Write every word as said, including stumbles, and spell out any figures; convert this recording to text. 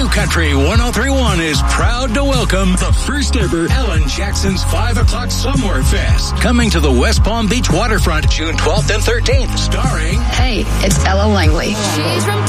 Country one oh three point one is proud to welcome the first ever Ellen Jackson's five o'clock Somewhere Fest, coming to the West Palm Beach waterfront June twelfth and thirteenth, starring... Hey, it's Ella Langley. She's from